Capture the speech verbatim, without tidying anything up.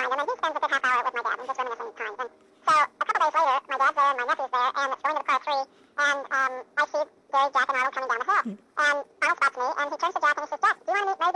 find him, and he spends a good half hour with my dad and just reminiscing times. And so a couple days later, my dad's there and my nephew's there, and it's going to the car three, and um, I see Gary, Jack, and Arnold coming down the hill. And Arnold spots me, and he turns to Jack and he says, Jack, do you want to meet Mary